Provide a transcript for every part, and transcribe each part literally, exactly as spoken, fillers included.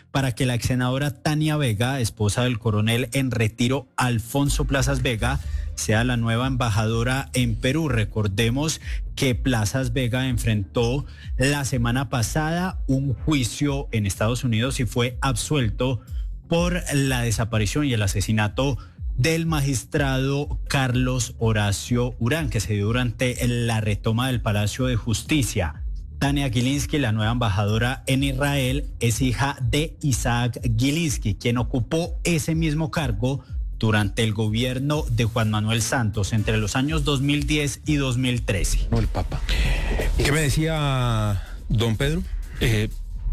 para que la ex senadora Tania Vega, esposa del coronel en retiro Alfonso Plazas Vega, sea la nueva embajadora en Perú. Recordemos que Plazas Vega enfrentó la semana pasada un juicio en Estados Unidos y fue absuelto por la desaparición y el asesinato del magistrado Carlos Horacio Urán, que se dio durante la retoma del Palacio de Justicia. Tania Gilinski, la nueva embajadora en Israel, es hija de Isaac Gilinski, quien ocupó ese mismo cargo durante el gobierno de Juan Manuel Santos entre los años dos mil diez y dos mil trece. No, el Papa. ¿Qué me decía don Pedro? Eh,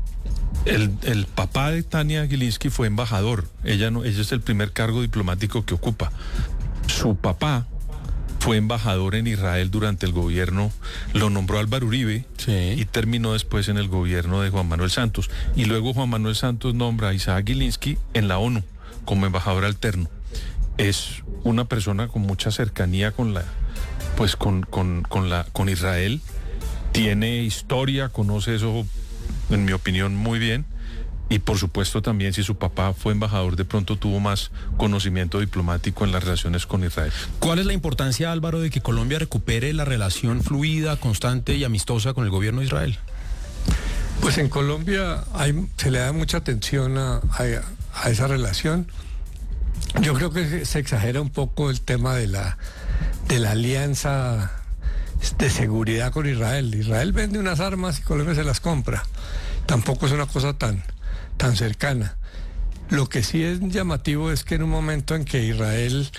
el, el papá de Tania Gilinski fue embajador. Ella no, ella es el primer cargo diplomático que ocupa. Su papá fue embajador en Israel durante el gobierno, lo nombró Álvaro Uribe, sí, y terminó después en el gobierno de Juan Manuel Santos. Y luego Juan Manuel Santos nombra a Isaac Gilinski en la ONU como embajador alterno. Es una persona con mucha cercanía con la, pues con, con, con la, con Israel. Tiene historia, conoce eso, en mi opinión, muy bien. Y por supuesto también, si su papá fue embajador, de pronto tuvo más conocimiento diplomático en las relaciones con Israel. ¿Cuál es la importancia, Álvaro, de que Colombia recupere la relación fluida, constante y amistosa con el gobierno de Israel? Pues en Colombia hay, se le da mucha atención a, a, a esa relación. Yo creo que se exagera un poco el tema de la, de la alianza de seguridad con Israel. Israel vende unas armas y Colombia se las compra. Tampoco es una cosa tan, tan cercana. Lo que sí es llamativo es que en un momento en que Israel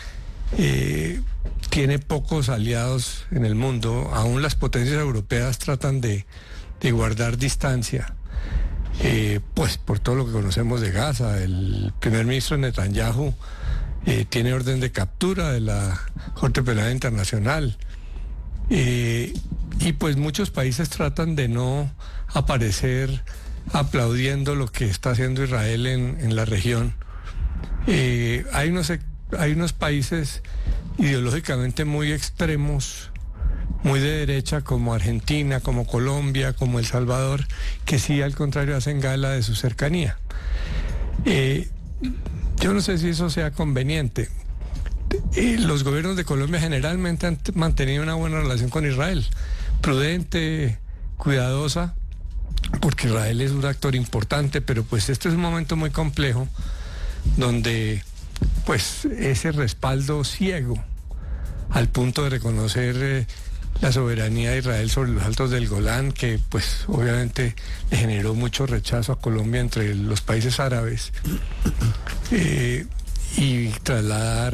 eh, tiene pocos aliados en el mundo, aún las potencias europeas tratan de, de guardar distancia. Eh, pues por todo lo que conocemos de Gaza, el primer ministro Netanyahu eh, tiene orden de captura de la Corte Penal Internacional, eh, y pues muchos países tratan de no aparecer aplaudiendo lo que está haciendo Israel en, en la región. Eh, hay unos, hay unos países ideológicamente muy extremos, muy de derecha, como Argentina, como Colombia, como El Salvador, que sí, al contrario, hacen gala de su cercanía. Eh, yo no sé si eso sea conveniente. Eh, los gobiernos de Colombia generalmente han mantenido una buena relación con Israel, prudente, cuidadosa, porque Israel es un actor importante, pero pues este es un momento muy complejo, donde pues ese respaldo ciego, al punto de reconocer eh, la soberanía de Israel sobre los altos del Golán, que pues obviamente le generó mucho rechazo a Colombia entre los países árabes, eh, y trasladar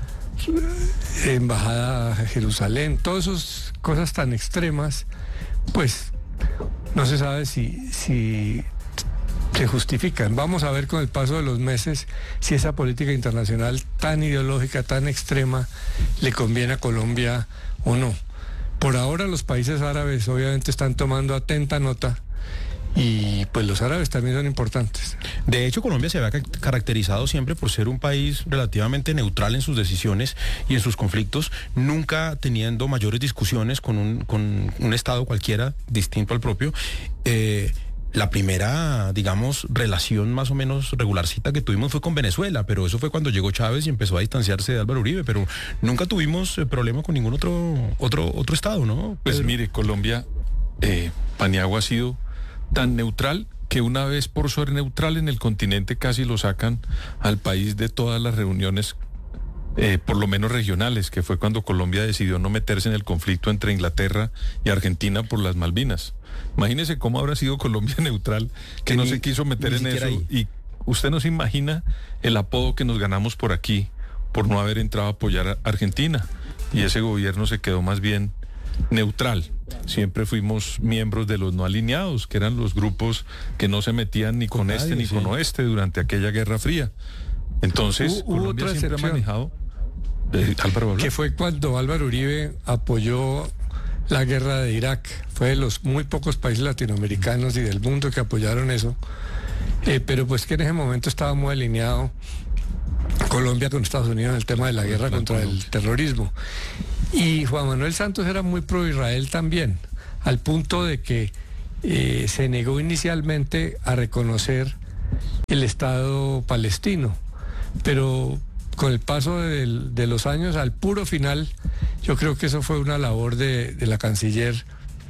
embajada a Jerusalén, todas esas cosas tan extremas, pues no se sabe si, si se justifican. Vamos a ver con el paso de los meses si esa política internacional tan ideológica, tan extrema, le conviene a Colombia o no. Por ahora los países árabes obviamente están tomando atenta nota, y pues los árabes también son importantes. De hecho, Colombia se había caracterizado siempre por ser un país relativamente neutral en sus decisiones y en sus conflictos, nunca teniendo mayores discusiones con un, con un Estado cualquiera distinto al propio. Eh, La primera, digamos, relación más o menos regularcita que tuvimos fue con Venezuela, pero eso fue cuando llegó Chávez y empezó a distanciarse de Álvaro Uribe, pero nunca tuvimos eh, problema con ningún otro otro otro estado, ¿no? Pues Pedro. mire, Colombia, eh, Paniagua ha sido tan neutral que una vez por ser neutral en el continente casi lo sacan al país de todas las reuniones, eh, por lo menos regionales, que fue cuando Colombia decidió no meterse en el conflicto entre Inglaterra y Argentina por las Malvinas. Imagínese cómo habrá sido Colombia neutral, que, que no ni, se quiso meter en eso. Ahí. Y usted no se imagina el apodo que nos ganamos por aquí, por no haber entrado a apoyar a Argentina. Y ese gobierno se quedó más bien neutral. Siempre fuimos miembros de los no alineados, que eran los grupos que no se metían ni con, con este nadie, ni sí. con oeste durante aquella Guerra Fría. Entonces, hubo, Colombia otra siempre excepción, ha manejado... Eh, Álvaro, que fue cuando Álvaro Uribe apoyó la guerra de Irak. Fue de los muy pocos países latinoamericanos y del mundo que apoyaron eso. Eh, pero pues que en ese momento estaba muy alineado Colombia con Estados Unidos en el tema de la guerra contra el terrorismo. Y Juan Manuel Santos era muy pro Israel también, al punto de que eh, se negó inicialmente a reconocer el Estado palestino. Pero con el paso del, de los años, al puro final, yo creo que eso fue una labor de, de la canciller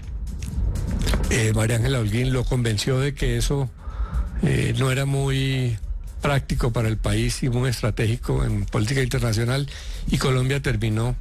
eh, María Ángela Holguín, lo convenció de que eso eh, no era muy práctico para el país y muy estratégico en política internacional, y Colombia terminó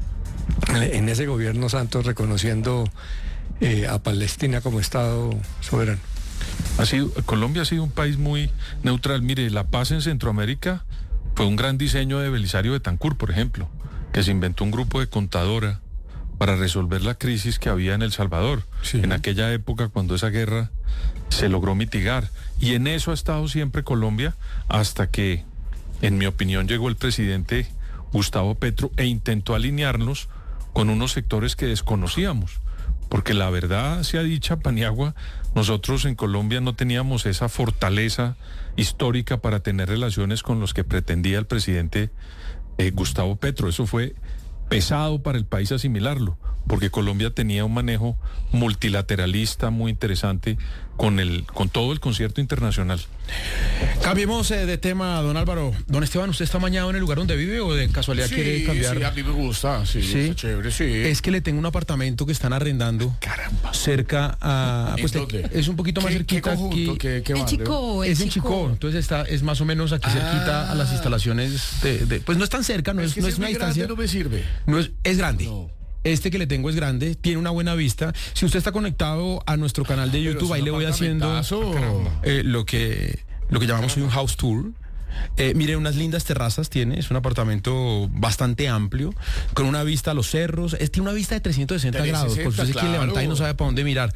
en ese gobierno Santos reconociendo eh, a Palestina como Estado soberano. Ha sido, Colombia ha sido un país muy neutral. Mire, la paz en Centroamérica fue un gran diseño de Belisario Betancur, por ejemplo, que se inventó un grupo de contadora para resolver la crisis que había en El Salvador, sí, en aquella época cuando esa guerra se logró mitigar. Y en eso ha estado siempre Colombia, hasta que, en mi opinión, llegó el presidente Gustavo Petro e intentó alinearnos con unos sectores que desconocíamos. Porque la verdad sea dicha, Paniagua, nosotros en Colombia no teníamos esa fortaleza histórica para tener relaciones con los que pretendía el presidente eh, Gustavo Petro. Eso fue pesado para el país asimilarlo, porque Colombia tenía un manejo multilateralista muy interesante con el con todo el concierto internacional. Cambiemos eh, de tema, don Álvaro. Don Esteban, ¿usted está mañado en el lugar donde vive o de casualidad sí, quiere cambiar? Sí, a mí me gusta, sí, ¿Sí? Está chévere, sí. Es que le tengo un apartamento que están arrendando. Caramba. Cerca a... Pues, ¿Dónde? Es un poquito más ¿Qué, cerquita qué conjunto? aquí. ¿Qué, qué El barrio? Chico, el Es en Chico. Chicó, entonces está, es más o menos aquí Ah. cerquita a las instalaciones de, de- pues no es tan cerca, no es, Es que no si es una muy distancia. grande no me sirve. No es, es grande. No. Este que le tengo es grande, tiene una buena vista. Si usted está conectado a nuestro canal de Pero YouTube, es ahí un le voy haciendo apartamentazo. eh, lo que lo que llamamos hoy un house tour. Eh, mire, unas lindas terrazas tiene, es un apartamento bastante amplio, con una vista a los cerros, es, tiene una vista de trescientos sesenta grados, por si usted se quiere claro. levantar y no sabe para dónde mirar.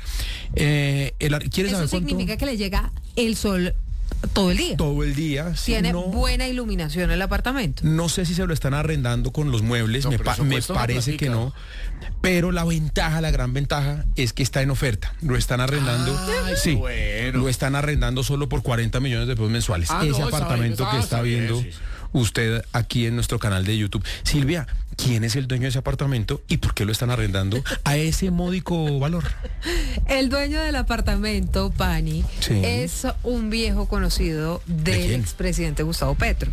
Eh, el ar- ¿Quiere Eso saber cuánto? significa que le llega el sol todo el día. Todo el día. sí, Tiene no- buena iluminación el apartamento. No sé si se lo están arrendando con los muebles, No, me, pero pa- eso me cuesta una parece que platica. no. Pero la ventaja, la gran ventaja es que está en oferta. Lo están arrendando. Ay, sí, bueno. lo están arrendando solo por cuarenta millones de pesos mensuales. Ah, Ese no, está apartamento bien, que está está bien, viendo sí, sí. usted aquí en nuestro canal de YouTube. Silvia, ¿quién es el dueño de ese apartamento y por qué lo están arrendando a ese módico valor? El dueño del apartamento, Pani, Sí. es un viejo conocido ¿De del quién? expresidente Gustavo Petro,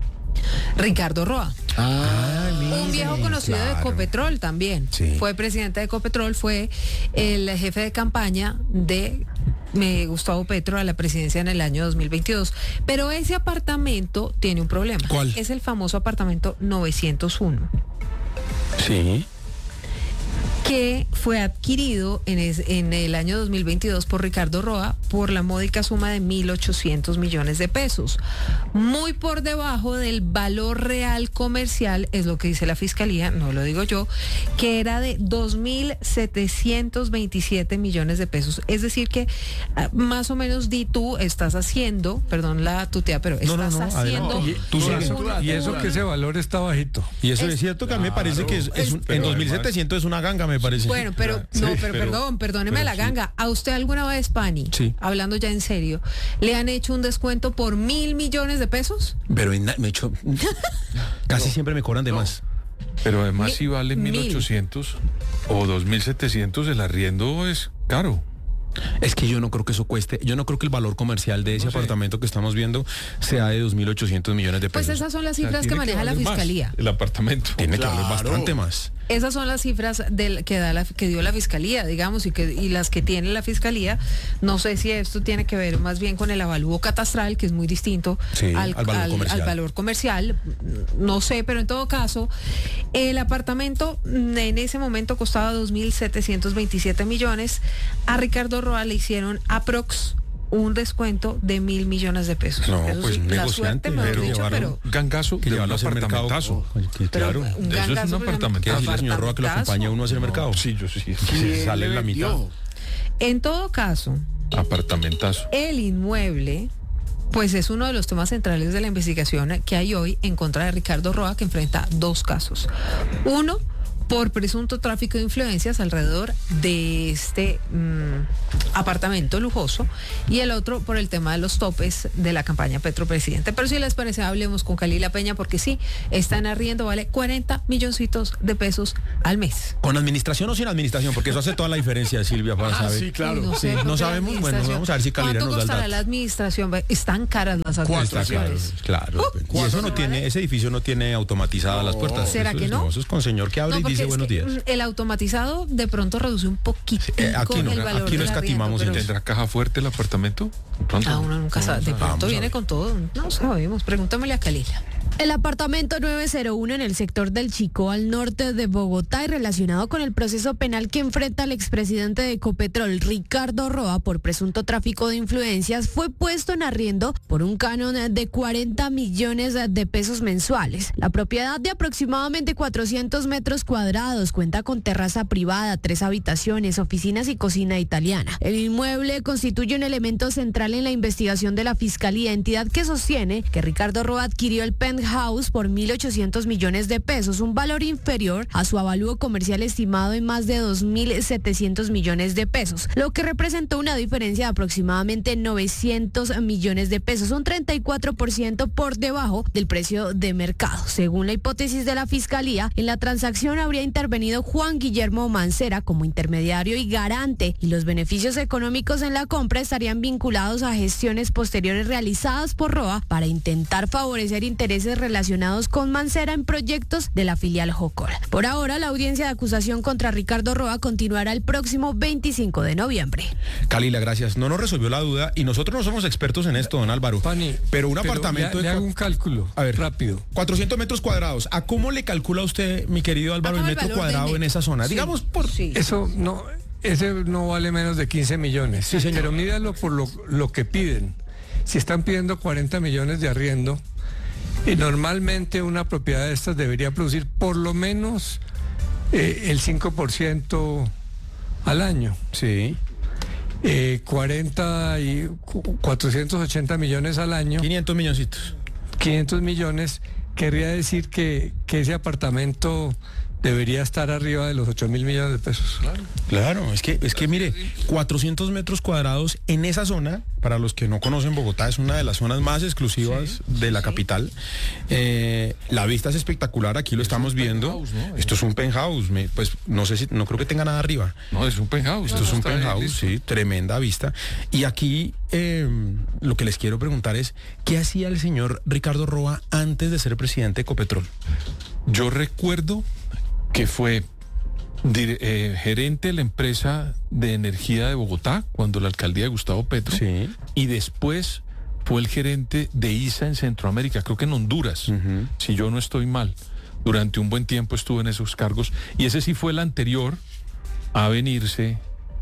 Ricardo Roa. Ah, Un viejo conocido de Ecopetrol también. Sí. Fue presidente de Ecopetrol, fue el jefe de campaña de eh, Gustavo Petro a la presidencia en el año dos mil veintidós. Pero ese apartamento tiene un problema. ¿Cuál? Es el famoso apartamento novecientos uno. Sí. Que fue adquirido en, es- en el año dos mil veintidós por Ricardo Roa por la módica suma de mil ochocientos millones de pesos. Muy por debajo del valor real comercial, es lo que dice la fiscalía, no lo digo yo, que era de dos mil setecientos veintisiete millones de pesos. Es decir que ah, más o menos di tú estás haciendo, perdón la tutea, pero No, no, estás no, haciendo... adelante. Y, Tú y sigues. eso, y eso que ese valor está bajito. Y eso es, Es- cierto que a mí me parece que es, es un- Pero en dos mil setecientos es una ganga, me parece. Bueno, pero no, Sí, pero, pero- perdón, perdóneme pero la sí. ganga. ¿A usted alguna vez, Pani, Sí. hablando ya en serio, le han hecho un descuento por mil millones de pesos? Pero en na- me he hecho. Casi siempre me cobran de más. Pero además Mi- si vale mil. mil ochocientos o dos mil setecientos, el arriendo es caro. Es que yo no creo que eso cueste, yo no creo que el valor comercial de ese No sé. apartamento que estamos viendo sea de dos mil ochocientos millones de Pues pesos. esas son las O sea, cifras que tiene maneja la valer más fiscalía. el apartamento. Tiene que valer Claro. bastante más. Esas son las cifras del, que, da la, que dio la fiscalía, digamos, y, que, y las que tiene la fiscalía. No sé si esto tiene que ver más bien con el avalúo catastral, que es muy distinto Sí, al, al valor al- comercial. al valor comercial. No sé, pero en todo caso, el apartamento mm, en ese momento costaba dos mil setecientos veintisiete millones. A Ricardo Roa le hicieron aprox un descuento de mil millones de pesos. No, Eso pues, sí, la negociante, suerte, mejor pero dicho, llevaron pero... Gangazo Que de un llevarlo a hacer mercado. apartamentazo. Oye, que pero claro. un Eso es un gangazo, pero apartamento. ¿Qué decirle, señor Roa, que lo acompaña a uno a hacer mercado? Sí, yo sí. Que ¿Quién se sale le en la mitad. vendió? En todo caso, Apartamentazo. el inmueble, pues es uno de los temas centrales de la investigación que hay hoy en contra de Ricardo Roa, que enfrenta dos casos. Uno, por presunto tráfico de influencias alrededor de este mmm, apartamento lujoso, y el otro por el tema de los topes de la campaña Petro Presidente. Pero si les parece, hablemos con Kalila Peña, porque sí, están arriendo, vale cuarenta milloncitos de pesos al mes. ¿Con administración o sin administración? Porque eso hace toda la diferencia, Silvia, para Ah, saber. sí, claro. No, Sí, sé, no porque sabemos, la bueno, administración- vamos a ver si Kalila ¿Cuánto nos da el costará dato. la administración? Están caras las administraciones. Claro, Uh, y eso no ¿vale? tiene, ese edificio no tiene automatizadas las puertas. ¿Será Eso que es- no? Eso es con señor que abre No, y porque dice es buenos que, días. mm, el automatizado de pronto reduce un poquito eh, aquí no, el valor aquí no del escatimamos arriendo, en pero- ¿Tendrá caja fuerte el apartamento? Pronto. Ah, uno nunca sabe. De Vamos pronto a viene ver. con todo. No sabemos. Preguntémosle a Kalila. El apartamento nueve cero uno en el sector del Chicó, al norte de Bogotá, y relacionado con el proceso penal que enfrenta al expresidente de Ecopetrol, Ricardo Roa, por presunto tráfico de influencias, fue puesto en arriendo por un canon de cuarenta millones de pesos mensuales. La propiedad, de aproximadamente cuatrocientos metros cuadrados, cuenta con terraza privada, tres habitaciones, oficinas y cocina italiana. El inmueble constituye un elemento central en la investigación de la Fiscalía, entidad que sostiene que Ricardo Roa adquirió el penthouse por mil ochocientos millones de pesos, un valor inferior a su avalúo comercial estimado en más de dos mil setecientos millones de pesos, lo que representó una diferencia de aproximadamente novecientos millones de pesos, un treinta y cuatro por ciento por debajo del precio de mercado. Según la hipótesis de la Fiscalía, en la transacción habría intervenido Juan Guillermo Mancera como intermediario y garante, y los beneficios económicos en la compra estarían vinculados a gestiones posteriores realizadas por Roa para intentar favorecer intereses relacionados con Mancera en proyectos de la filial Jocol. Por ahora, la audiencia de acusación contra Ricardo Roa continuará el próximo veinticinco de noviembre. Kalila, gracias. No nos resolvió la duda y nosotros no somos expertos en esto, don Álvaro. Pani, pero un pero apartamento le, de le hago cua- un cálculo A ver, rápido. cuatrocientos metros cuadrados. ¿A cómo le calcula usted, mi querido Álvaro, el Hagamos el metro valor cuadrado del en metro. esa zona? Sí. Digamos por... Sí. Eso no, ese no vale menos de quince millones. Sí, señor. Pero míralo por lo, lo que piden. Si están pidiendo cuarenta millones de arriendo, y normalmente una propiedad de estas debería producir por lo menos eh, el cinco por ciento al año. Sí, Eh, cuarenta y cu- cuatrocientos ochenta millones al año, quinientos milloncitos. quinientos millones, querría decir que, que ese apartamento debería estar arriba de los ocho mil millones de pesos. Claro, es que, es que mire, cuatrocientos metros cuadrados en esa zona, para los que no conocen Bogotá, es una de las zonas más exclusivas de la capital. Eh, la vista es espectacular, aquí lo estamos un viendo. penthouse, ¿no? Esto es un penthouse, me- pues no sé si, no creo que tenga nada arriba. No, es un penthouse. Esto es un Está bien, penthouse, listo. sí, tremenda vista. Y aquí eh, lo que les quiero preguntar es, ¿qué hacía el señor Ricardo Roa antes de ser presidente de Ecopetrol? Yo recuerdo que fue dire- eh, gerente de la empresa de energía de Bogotá cuando la alcaldía de Gustavo Petro, Sí. y después fue el gerente de I S A en Centroamérica, creo que en Honduras, Ujú. si yo no estoy mal. Durante un buen tiempo estuve en esos cargos y ese sí fue el anterior a venirse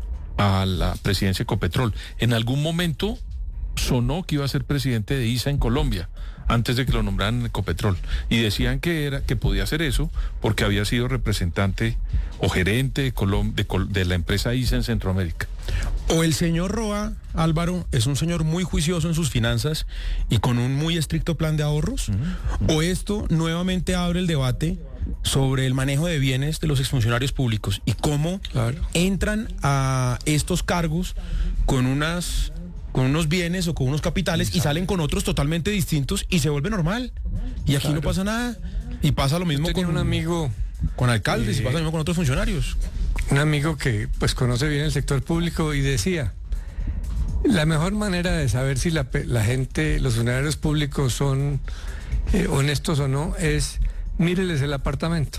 a la presidencia de Ecopetrol. En algún momento sonó que iba a ser presidente de I S A en Colombia, antes de que lo nombraran en Ecopetrol, y decían que era que podía hacer eso porque había sido representante o gerente de, Colom- de, Col- de la empresa I S A en Centroamérica. O el señor Roa, Álvaro, es un señor muy juicioso en sus finanzas y con un muy estricto plan de ahorros, o esto nuevamente abre el debate sobre el manejo de bienes de los exfuncionarios públicos y cómo Claro. entran a estos cargos con unas con unos bienes o con unos capitales y salen con otros totalmente distintos y se vuelve normal. Y aquí no pasa nada. Y pasa lo mismo Tenía con un amigo, con alcaldes y eh, pasa lo mismo con otros funcionarios. un amigo que pues conoce bien el sector público y decía, la mejor manera de saber si la, pe- la gente, los funcionarios públicos son eh, honestos o no es míreles el apartamento,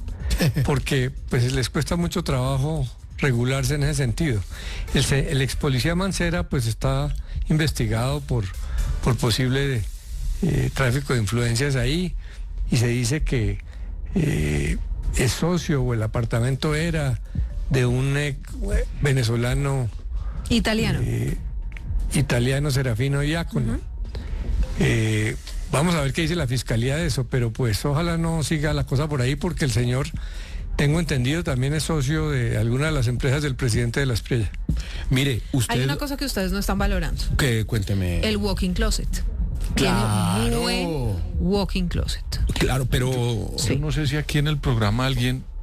porque pues les cuesta mucho trabajo regularse en ese sentido. El, se- el ex policía Mancera pues está investigado por, por posible eh, tráfico de influencias ahí, y se dice que eh, es socio o el apartamento era de un ex- venezolano Italiano. eh, italiano, Serafino Diácono. Eh, vamos a ver qué dice la fiscalía de eso, pero pues ojalá no siga la cosa por ahí, porque el señor, tengo entendido, también es socio de alguna de las empresas del presidente de la Espriella. Mire, usted Hay una cosa que ustedes no están valorando. que cuénteme. El walking closet. Claro. Tiene buen walking closet. Claro, pero Sí. Yo no sé si aquí en el programa alguien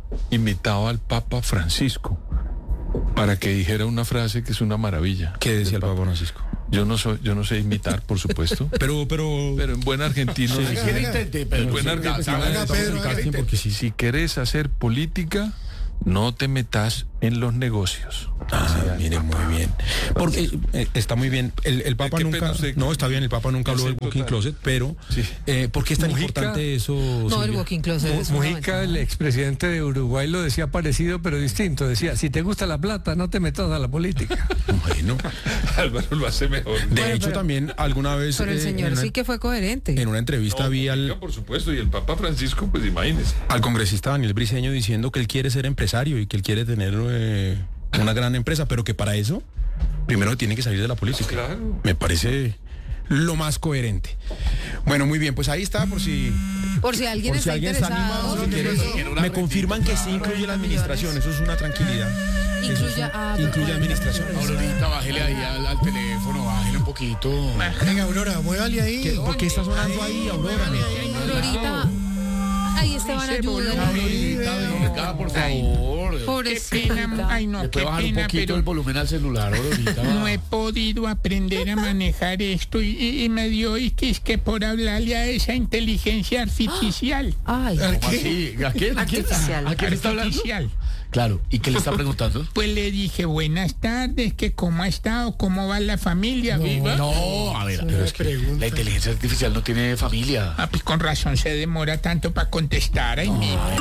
invitado al Papa Francisco para que dijera una frase que es una maravilla. ¿Qué decía el Papa Francisco? Yo no soy, yo no sé imitar, por supuesto. Pero, pero, pero en buen argentino. Sí, sí, sí, en buen argentino. Porque si, si querés hacer política, no te metas en los negocios. Ah, mire, muy bien. Porque eh, está muy bien. El, el Papa nunca. Usted, no, está bien, el Papa nunca habló del walking closet, pero sí. eh, ¿por qué es tan Mujica, importante eso? No, Silvia? El walking closet. M- es Mujica, el expresidente de Uruguay, lo decía parecido, pero distinto. Decía: si te gusta la plata, no te metas a la política. Bueno, Álvaro lo hace mejor. De bueno, hecho, pero, también alguna vez. Pero el señor eh, sí que fue coherente. En una entrevista no, vi al. Por supuesto, y el Papa Francisco, pues imagínese. Al congresista Daniel Briceño diciendo que él quiere ser empresario y que él quiere tener eh, una gran empresa, pero que para eso primero tiene que salir de la política. Claro. Me parece lo más coherente. Bueno, muy bien, pues ahí está, por si por si alguien por está si alguien está interesado. animado, si quiere, me confirman que sí incluye la administración, eso es una tranquilidad. Incluye, es, ah, incluye administración. Aurorita, bájele ahí al, al teléfono, bájele un poquito. Venga, Aurora, muévale ahí. ¿Qué, ¿Por qué está sonando ahí, Aurora? Aurorita. Ay, Esteban, ayúdame. Aurorita, venga, por favor. Pobrecita. Ay, no, ¿Le qué puede bajar un pena, poquito pero el volumen al celular, Aurorita? no he podido aprender a manejar esto y, y- y me dio y que es que por hablarle a esa inteligencia artificial. Ay, ¿Cómo así? ¿A quién? ¿A quién? Artificial. ¿A quién está hablando? Artificial. Claro, ¿y qué le está preguntando? Pues le dije, buenas tardes, que cómo ha estado, cómo va la familia, viva. No, a ver, no pero me es que pregunta. la inteligencia artificial no tiene familia. Ah, pues con razón se demora tanto para contestar. Ay, mira.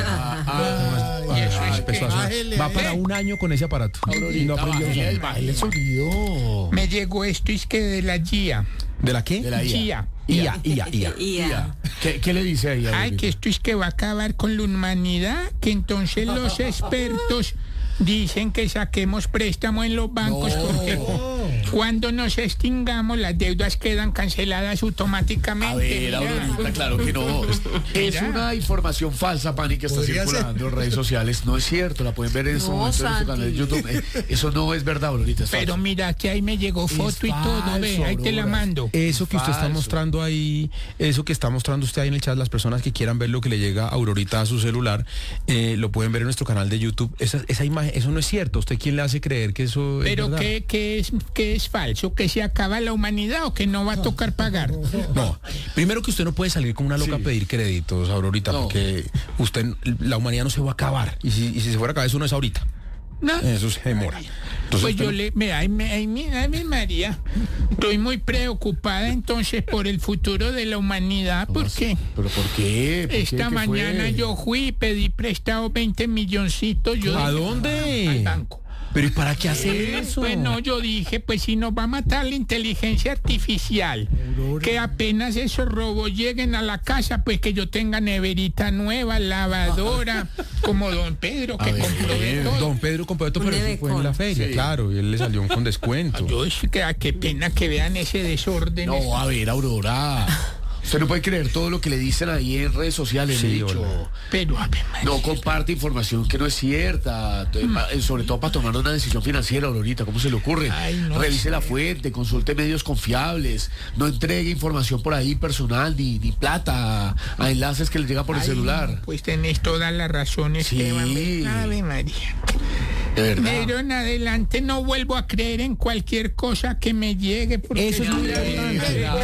Y eso es Empezó a que sonar. Va para un año con ese aparato. Y no aprendió a usar. Bájele, bájele el sonido. me llegó esto, es que de la G I A. ¿De la qué? De la I A. G I A. I A, I A, I A. Ia. ¿Qué, ¿Qué le dice ahí? Ay, Aurorita? que esto es que va a acabar con la humanidad, que entonces los expertos dicen que saquemos préstamo en los bancos No. porque cuando nos extingamos las deudas quedan canceladas automáticamente. A ver, mira. Aurorita, claro que no. Es, es Mira. una información falsa, Pani, que está Podría circulando en redes sociales. No es cierto, la pueden ver en este No, momento en nuestro canal de Santi. YouTube. Eh, Eso no es verdad, Aurorita, es Pero falso. mira que ahí me llegó foto y todo, ve, falso, ahí te la Aurora. mando. Eso que usted está Falso. mostrando ahí, eso que está mostrando usted ahí en el chat, las personas que quieran ver lo que le llega a Aurorita a su celular, eh, lo pueden ver en nuestro canal de YouTube. Esa, esa imagen, eso no es cierto. ¿Usted quién le hace creer que eso es Pero verdad? que, que es que es falso, que se acaba la humanidad o que no va a tocar pagar. No, primero que usted no puede salir como una loca a pedir créditos, Aurorita, No. porque usted, la humanidad no se va a acabar. Y si, y si se fuera a acabar, eso no es ahorita. No. Eso se demora. Entonces, Pues usted yo no- le, me, ay, me, ay, mi- ay, mi María, estoy muy preocupada entonces por el futuro de la humanidad, porque ¿Pero por qué? ¿Por qué? esta ¿Qué mañana fue? yo fui y pedí prestado veinte milloncitos. Yo ¿A dije, dónde? al banco. ¿Pero y para qué hacer eso? Pues no, yo dije, pues si nos va a matar la inteligencia artificial, que apenas esos robos lleguen a la casa, pues que yo tenga neverita nueva, lavadora, como don Pedro, que A ver, compró de todo. Don Pedro compró esto, pero eso fue en la feria, Sí. claro, y él le salió con descuento. Yo es que ah, qué pena que vean ese desorden. No, a ver, Aurora. Usted no puede creer todo lo que le dicen ahí en redes sociales, Sí, de hecho. hola. Pero a ver, María. No comparte información que no es cierta, t- pa- eh, sobre todo para tomar una decisión financiera, Aurorita, ¿cómo se le ocurre? Ay, no Revise sé. la fuente, consulte medios confiables, no entregue información por ahí personal ni, ni plata a, a enlaces que le llega por el Ay, celular. no, pues tenés todas las razones, Sí. Esteban. Ave María. De verdad. Pero en adelante no vuelvo a creer en cualquier cosa que me llegue. Porque Eso es muy importante.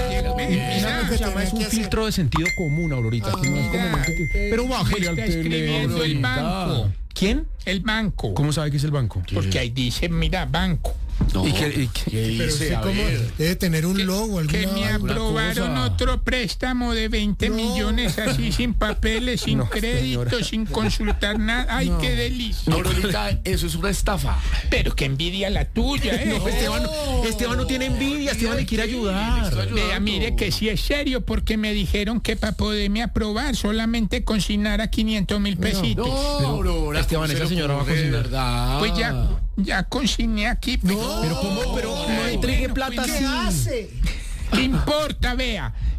Eso que se llama es un filtro de sentido común, Aurorita. que no es como que- pero bájale al está escribiendo el teléfono. banco. ¿Quién? El banco. ¿Cómo sabe que es el banco? Porque ahí dice, mira, banco. No, ¿Y qué- y qué- ¿qué Pero dice? usted A como ver. debe tener un logo, alguna Que me alguna aprobaron cosa. otro préstamo de veinte millones así sin papeles, sin No, crédito, señora. sin consultar nada. Ay, qué delicia. Aurorita, eso es una estafa. Pero que envidia la tuya, ¿eh? No, Esteban, Esteban no tiene envidia, Esteban le quiere ayudar. Vea, mire que sí es serio, porque me dijeron que para poderme aprobar solamente consignara quinientos mil pesitos. No, Aurora. Esteban, ¿cómo se esa le señora va a ocurre, de cocinar. verdad? Pues ya, ya consigné aquí. Pues. Pero cómo, pero no Ay, entregue bueno, plata pues, así. ¿qué importa? Vea,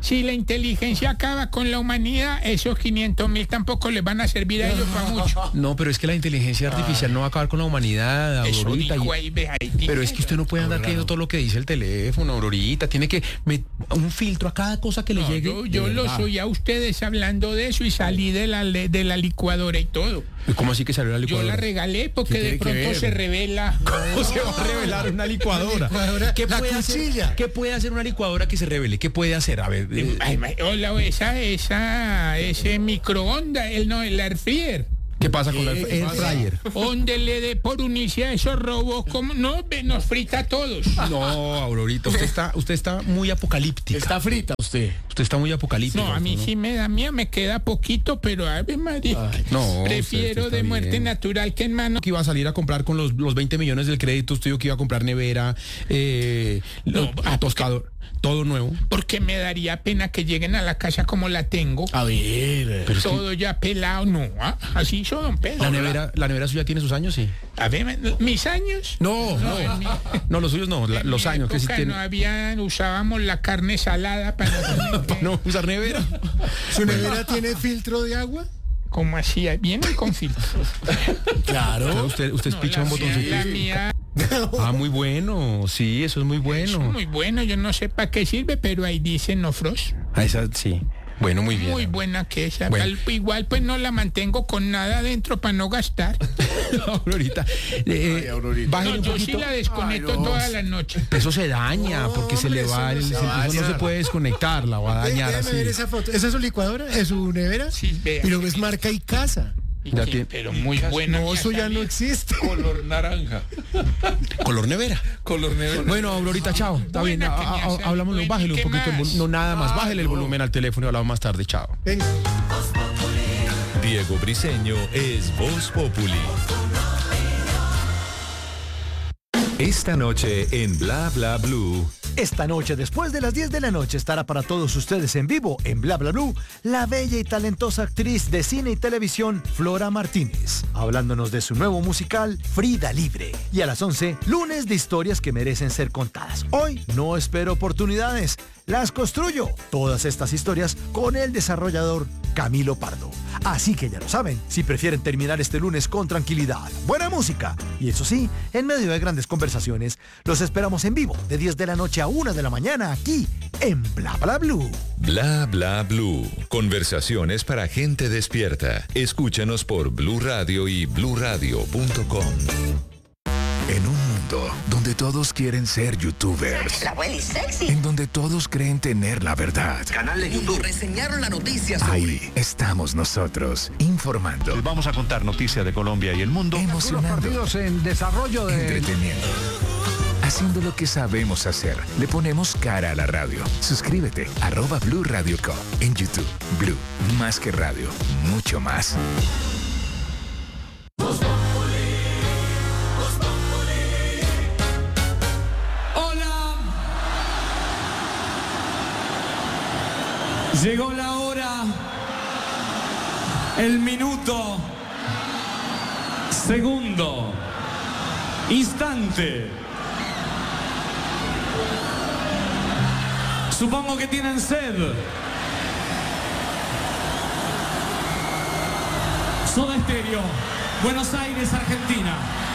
si la inteligencia acaba con la humanidad, esos quinientos mil tampoco les van a servir a ellos para mucho. No, pero es que la inteligencia artificial no va a acabar con la humanidad, Eso Aurorita. dijo y- ahí, ve ahí, Pero es que usted no puede andar creyendo todo lo que dice el teléfono, Aurorita. Tiene que meter un filtro a cada cosa que le No, llegue. yo yo de los verdad. oí a ustedes hablando de eso y salí de la, le- de la licuadora y todo. ¿Cómo así que salió la Yo licuadora? la regalé porque ¿Qué de tiene que pronto ver? se revela. ¿Cómo se va a revelar una licuadora? licuadora, ¿Qué, la puede cuchilla. hacer, ¿Qué puede hacer una licuadora que se revele? ¿Qué puede hacer? A ver. eh, Ay, ma- hola, esa, esa, ese microondas, el no, el air fryer. ¿Qué pasa con el air fryer? Donde le dé por unirse a esos robos, como no, ve, nos frita a todos. No, Aurorita, usted está, usted está muy apocalíptica. Está frita usted. Usted está muy apocalíptica. No, a mí sí me da miedo, me queda poquito, pero ave María, no, prefiero usted está de muerte bien. natural que en mano. Que iba a salir a comprar con los, los veinte millones del crédito, usted dijo que iba a comprar nevera, eh, No, ah, tostador, todo nuevo. Porque me daría pena que lleguen a la casa como la tengo. A ver. Pero es que todo ya pelado, no, ah, así hizo don Pedro. la nevera, la nevera suya tiene sus años, sí. A ver, mis años. No, no, en mi- no, los suyos no, la- en los mi años que sí época tiene. no había, usábamos la carne salada para no tener que- Para no usar nevera. ¿Su nevera tiene filtro de agua? como así, viene con filtro. Claro. Usted, usted No, picha la un mía- botoncito. La mía Ah, muy bueno. Sí, eso es muy es bueno. muy bueno, yo no sé para qué sirve, pero ahí dice no frost. Ah, esa sí. Bueno, muy bien. Muy buena que esa. Bueno. Al- Igual pues no la mantengo con nada adentro para no gastar. Aurorita, eh, Ay, Aurorita. bájale No, un yo sí poquito. la desconecto Ay, no. toda la noche. Eso se daña porque se le hombre, va eso el, no se eso no se daña. puede desconectar, la va a Ve- dañar Déjeme así. ver esa foto. ¿Esa es su licuadora? ¿Es su nevera? Sí, vea. Pero es marca y casa. Y Ya que- tiene- pero muy buena. No, me ha eso ya no salido. existe. Color naranja. Color nevera. Color nevera. Bueno, Aurorita, chao. Está bien, Buena a- que me a- ha salido. hablamos, Bueno, bájale un ¿y qué poquito. el vol- más? No, nada más, bájale el volumen al teléfono y hablamos más tarde, chao. Venga. Diego Briseño es Voz Populi. Esta noche en Bla Bla Blue. Esta noche, después de las diez de la noche, estará para todos ustedes en vivo en Bla Bla Blue la bella y talentosa actriz de cine y televisión Flora Martínez, hablándonos de su nuevo musical Frida Libre. Y a las once, lunes de historias que merecen ser contadas. Hoy no espero oportunidades, las construyo. Todas estas historias con el desarrollador Camilo Pardo. Así que ya lo saben, si prefieren terminar este lunes con tranquilidad, buena música y eso sí, en medio de grandes conversaciones, los esperamos en vivo de diez de la noche a una de la mañana aquí en Bla Bla Blue. Bla Bla Blue. Conversaciones para gente despierta. Escúchanos por Blue Radio y blue radio punto com. En un mundo donde todos quieren ser youtubers, La abuela es sexy. en donde todos creen tener la verdad, Canal de YouTube. Reseñaron la noticia sobre... ahí estamos nosotros, informando, Les vamos a contar noticias de Colombia y el mundo. emocionando, en desarrollo entreteniendo, haciendo lo que sabemos hacer. Le ponemos cara a la radio. Suscríbete, arroba Blue Radio Co. En YouTube. Blue, más que radio, mucho más. Hola. Llegó la hora, el minuto, segundo, instante. Supongo que tienen sed. Soda Stereo, Buenos Aires, Argentina.